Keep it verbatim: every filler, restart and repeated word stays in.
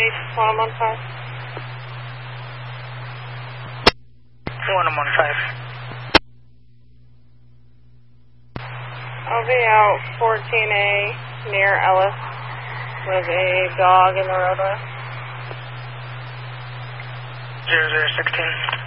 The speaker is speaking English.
one one five. one one five. I'll be out fourteen A near Ellis with a dog in the roadway. zero zero sixteen.